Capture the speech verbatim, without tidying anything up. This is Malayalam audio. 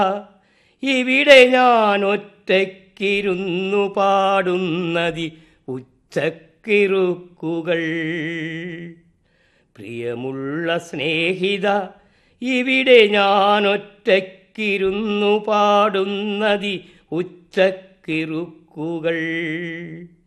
ഇവിടെ ഞാൻ ഒറ്റയ്ക്കിരുന്നു പാടുന്നതി ഉച്ചക്കിറുക്കുകൾ. പ്രിയമുള്ള സ്നേഹിത, ഇവിടെ ഞാൻ ഒറ്റയ്ക്കിരുന്നു പാടുന്നതി ഉച്ചക്കിറുക്കുകൾ.